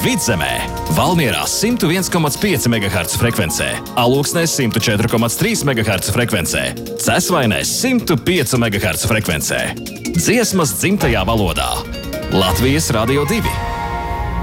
Vidzemē, Valmierā 101,5 MHz frekvencē, Alūksnē 104,3 MHz frekvencē, Cesvainē 105 MHz frekvencē. Dziesmas dzimtajā valodā. Latvijas Radio 2.